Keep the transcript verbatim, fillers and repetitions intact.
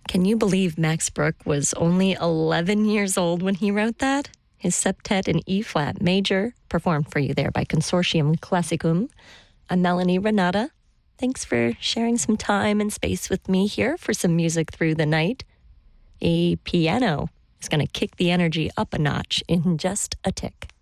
Can you believe Max Bruch was only eleven years old when he wrote that? His septet in E-flat major, performed for you there by Consortium Classicum. I'm Melanie Renata. Thanks for sharing some time and space with me here for some music through the night. A piano is going to kick the energy up a notch in just a tick.